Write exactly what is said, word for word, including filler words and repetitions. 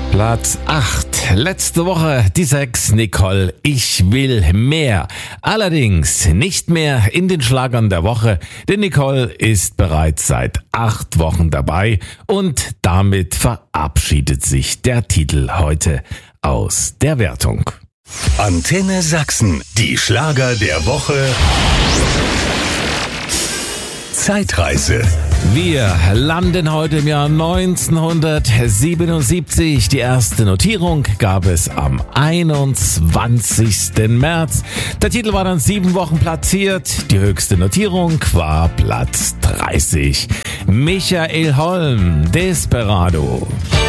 Platz acht. Letzte Woche die sechs, Nicole, ich will mehr. Allerdings nicht mehr in den Schlagern der Woche, denn Nicole ist bereits seit acht Wochen dabei und damit verabschiedet sich der Titel heute aus der Wertung. Antenne Sachsen, die Schlager der Woche. Zeitreise. Wir landen heute im Jahr neunzehnhundertsiebenundsiebzig. Die erste Notierung gab es am einundzwanzigsten März. Der Titel war dann sieben Wochen platziert. Die höchste Notierung war Platz dreißig. Michael Holm, Desperado.